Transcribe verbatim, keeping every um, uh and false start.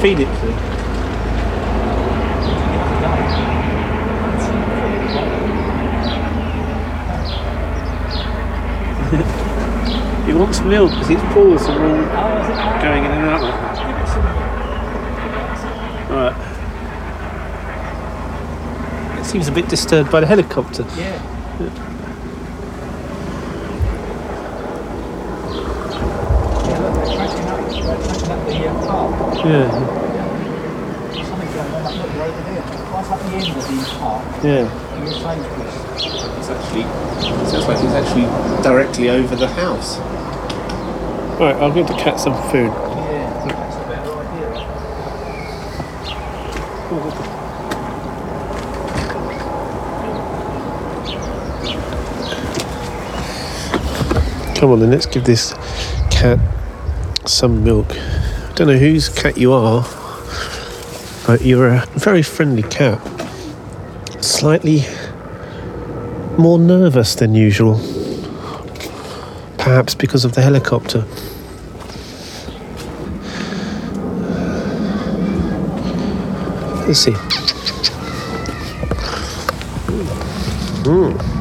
feed it food? He wants milk because its paws are all going in and out like that. Right. It seems a bit disturbed by the helicopter. Yeah. Yeah. Yeah, look, they're tracking up, they're tracking up the uh, park. Yeah. Something's going on, like, look, they're over there. Right at the end of the park. Yeah. You're safe. It's actually, it sounds like it's actually directly over the house. Right, I'll give the cat some food. Yeah, I think that's a better idea. Come on then, let's give this cat some milk. I don't know whose cat you are, but you're a very friendly cat. Slightly more nervous than usual. Perhaps because of the helicopter. Let's see. Mm.